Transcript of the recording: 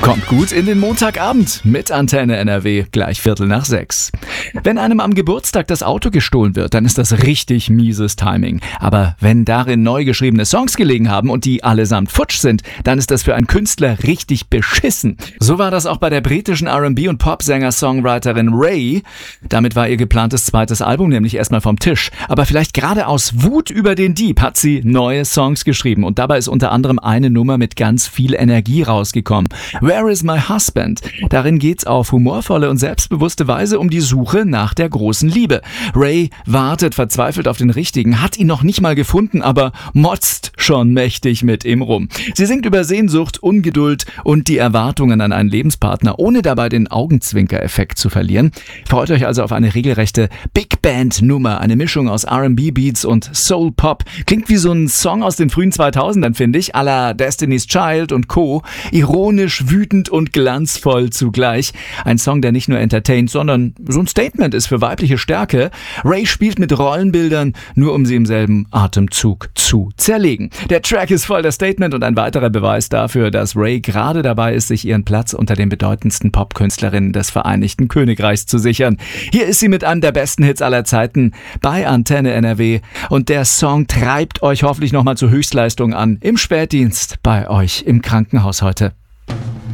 Kommt gut in den Montagabend mit Antenne NRW, gleich 5:45. Wenn einem am Geburtstag das Auto gestohlen wird, dann ist das richtig mieses Timing. Aber wenn darin neu geschriebene Songs gelegen haben und die allesamt futsch sind, dann ist das für einen Künstler richtig beschissen. So war das auch bei der britischen R&B- und Popsänger-Songwriterin Ray. Damit war ihr geplantes zweites Album nämlich erstmal vom Tisch. Aber vielleicht gerade aus Wut über den Dieb hat sie neue Songs geschrieben. Und dabei ist unter anderem eine Nummer mit ganz viel Energie rausgekommen. Where is my husband? Darin geht's auf humorvolle und selbstbewusste Weise um die Suche nach der großen Liebe. Ray wartet verzweifelt auf den Richtigen, hat ihn noch nicht mal gefunden, aber motzt schon mächtig mit ihm rum. Sie singt über Sehnsucht, Ungeduld und die Erwartungen an einen Lebenspartner, ohne dabei den Augenzwinker-Effekt zu verlieren. Freut euch also auf eine regelrechte Big Band-Nummer, eine Mischung aus R&B-Beats und Soul-Pop. Klingt wie so ein Song aus den frühen 2000ern, finde ich, à la Destiny's Child und Co. Ironisch, wütend und glanzvoll zugleich. Ein Song, der nicht nur entertaint, sondern so ein Statement ist für weibliche Stärke. Ray spielt mit Rollenbildern, nur um sie im selben Atemzug zu zerlegen. Der Track ist voll das Statement und ein weiterer Beweis dafür, dass Ray gerade dabei ist, sich ihren Platz unter den bedeutendsten Popkünstlerinnen des Vereinigten Königreichs zu sichern. Hier ist sie mit einem der besten Hits aller Zeiten bei Antenne NRW und der Song treibt euch hoffentlich nochmal zur Höchstleistung an im Spätdienst bei euch im Krankenhaus heute.